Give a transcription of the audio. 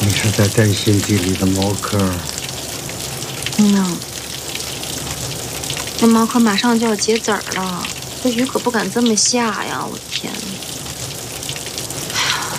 你是在担心地里的猫科？ 那猫科马上就要结籽儿了，这鱼可不敢这么下呀！我天哪！